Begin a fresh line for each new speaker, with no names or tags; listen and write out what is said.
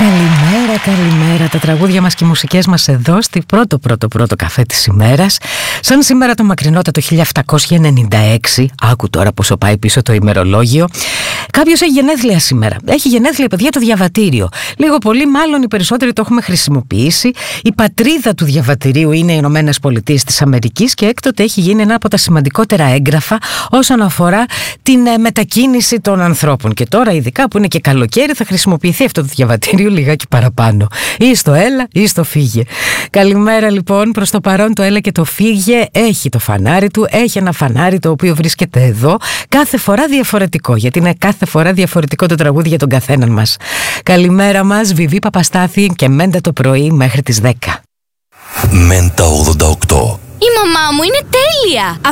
Καλημέρα, καλημέρα. Τα τραγούδια μας και οι μουσικές μας εδώ στη πρώτο καφέ της ημέρας. Σαν σήμερα το μακρινότατο 1796, άκου τώρα πόσο πάει πίσω το ημερολόγιο, κάποιος έχει γενέθλια σήμερα. Έχει γενέθλια, παιδιά, το διαβατήριο. Λίγο πολύ, μάλλον οι περισσότεροι το έχουμε χρησιμοποιήσει. Η πατρίδα του διαβατηρίου είναι οι Ηνωμένες Πολιτείες της Αμερικής και έκτοτε έχει γίνει ένα από τα σημαντικότερα έγγραφα όσον αφορά την μετακίνηση των ανθρώπων. Και τώρα, ειδικά που είναι και καλοκαίρι, θα χρησιμοποιηθεί αυτό το διαβατήριο λιγάκι παραπάνω. Ή στο έλα ή στο φύγε. Καλημέρα λοιπόν. Προς το παρόν το έλα και το φύγε έχει το φανάρι του. Έχει ένα φανάρι το οποίο βρίσκεται εδώ. Κάθε φορά διαφορετικό. Γιατί είναι κάθε φορά διαφορετικό το τραγούδι για τον καθέναν μας. Καλημέρα μας, Βιβί Παπαστάθη και Μέντα το πρωί μέχρι τις 10.
Μέντα 88.
Η μαμά μου είναι τέλεια!